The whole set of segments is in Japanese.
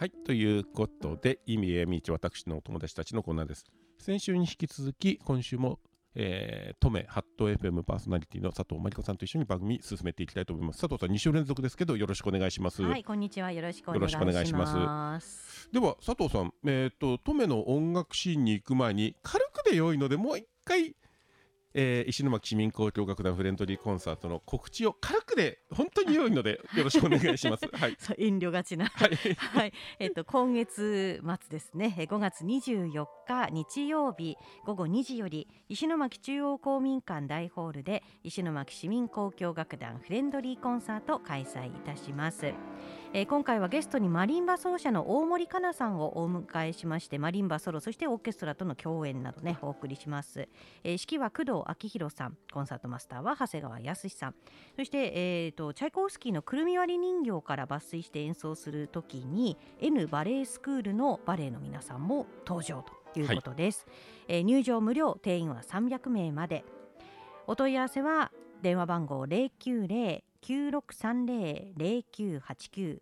はい、ということで、意味へ道、私のお友達たちのコーナーです。先週に引き続き、今週も、トメハット FM パーソナリティの佐藤真理子さんと一緒に番組進めていきたいと思います。佐藤さん、2週連続ですけど、よろしくお願いします。 はい、こんにちは。よろしくお願いします。 では、佐藤さん、トメの音楽シーンに行く前に、軽くで良いので、もう一回、石巻市民交響楽団フレンドリーコンサートの告知を軽くで本当に良いのでよろしくお願いします。はい、 そう遠慮がちな、 はいはい、今月末ですね、5月24日日曜日午後2時より石巻中央公民館大ホールで石巻市民交響楽団フレンドリーコンサートを開催いたします。今回はゲストにマリンバ奏者の大森かなさんをお迎えしまして、マリンバソロそしてオーケストラとの共演などねお送りします。指揮は工藤明宏さん、コンサートマスターは長谷川康さん、そして、チャイコフスキーのくるみ割り人形から抜粋して演奏するときに N バレエスクールのバレエの皆さんも登場ということです。入場無料、定員は300名まで。お問い合わせは電話番号 090-9630-0989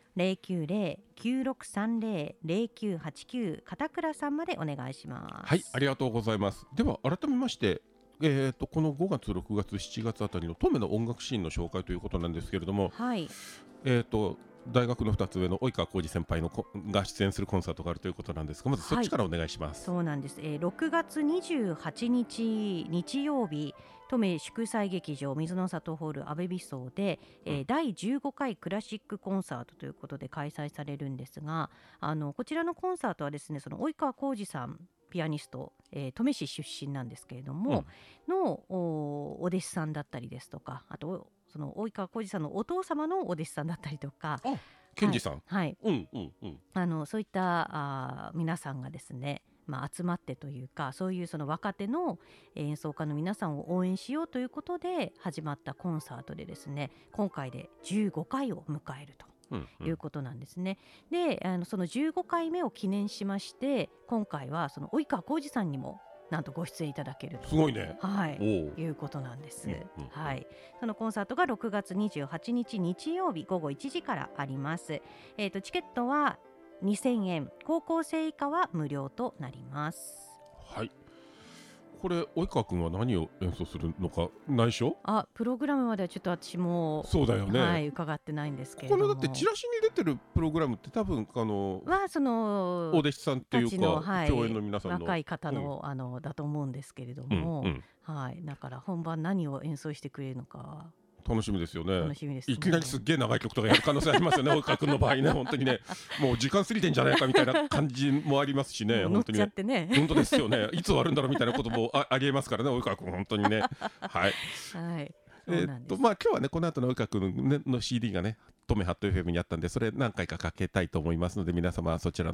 090-9630-0989 片倉さんまでお願いします。 はい、ありがとうございます。では改めまして、この5月6月7月あたりのトメの音楽シーンの紹介ということなんですけれども、 はい、 大学の2つ上の及川浩二先輩のが出演するコンサートがあるということなんですが、まずそっちからお願いします。 そうなんです。6月28日日曜日、登米祝祭劇場水の里ホールアベビ荘で、第15回クラシックコンサートということで開催されるんですが、こちらのコンサートはですね、その及川浩二さんピアニスト、登米市出身なんですけれども、のお弟子さんだったりですとか、あとその及川浩二さんのお父様のお弟子さんだったりとか、 健二さん、 はい、そういった皆さんがですね、集まってというか、そういうその若手の演奏家の皆さんを応援しようということで始まったコンサートでですね、今回で15回を迎えるということなんですね。で、その15回目を記念しまして、今回はその及川浩二さんにもなんとご出演いただけると、 すごいね、 いうことなんです。はい、そのコンサートが6月28日日曜日午後1時からあります。チケットは2000円、高校生以下は無料となります。 はい、これ及川君は何を演奏するのか内緒？ プログラムまではちょっと私もそうだよね、 伺ってないんですけれども、 これだってチラシに出てるプログラムって多分そのお弟子さんっていうか共演の皆さんの若い方の、だと思うんですけれども、だから本番何を演奏してくれるのか楽しみですよね。 楽しみですね。 いきなりすっげえ長い曲とかやる可能性ありますよね及川君の場合ね、本当にね、もう時間過ぎてんじゃないかみたいな感じもありますしね乗っちゃってね、 本当ですよねいつ終わるんだろうみたいなこともありえますからね及川君本当にねはい、今日はねこの後の及川君の CD がねトメハット FM にあったんで、それ何回かかけたいと思いますので、皆様そちらの